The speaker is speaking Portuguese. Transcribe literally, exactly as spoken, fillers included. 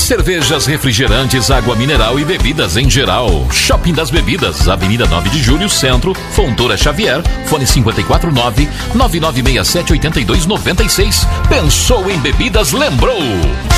Cervejas, refrigerantes, água mineral e bebidas em geral. Shopping das Bebidas, Avenida nove de Julho, Centro, Fontoura Xavier, fone cinco quatro nove, nove nove seis sete, oito dois nove seis. Pensou em bebidas, lembrou!